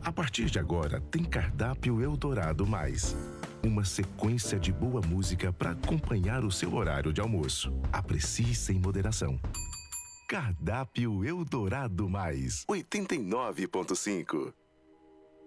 A partir de agora, tem Cardápio Eldorado Mais. Uma sequência de boa música para acompanhar o seu horário de almoço. Aprecie sem moderação. Cardápio Eldorado Mais 89.5.